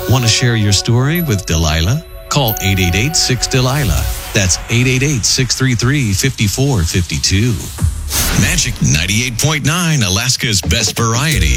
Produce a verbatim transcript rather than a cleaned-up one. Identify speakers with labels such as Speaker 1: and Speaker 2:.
Speaker 1: Want to share your story with Delilah? Call eight eight eight, six, Delilah. That's eight eight eight, six three three, five four five two.
Speaker 2: Magic ninety-eight point nine, Alaska's best variety.